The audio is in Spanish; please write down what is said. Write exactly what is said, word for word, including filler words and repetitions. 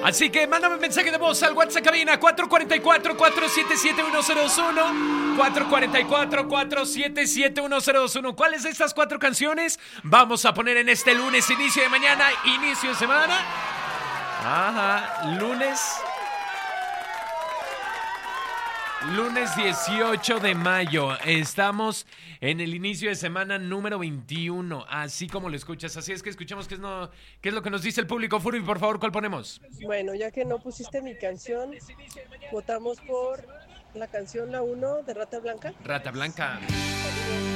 Así que mándame un mensaje de voz al WhatsApp cabina cuatro cuatro cuatro, cuatro siete siete, uno cero dos uno, cuatro cuatro cuatro, cuatro siete siete, uno cero dos uno. ¿Cuáles de estas cuatro canciones vamos a poner en este lunes, inicio de mañana, inicio de semana? Ajá, lunes... Lunes dieciocho de mayo, estamos en el inicio de semana número veintiuno, así como lo escuchas, así es que escuchemos qué es, no, qué es lo que nos dice el público. Furby, por favor, ¿cuál ponemos? Bueno, ya que no pusiste mi canción, votamos por la canción La uno de Rata Blanca. Rata Blanca.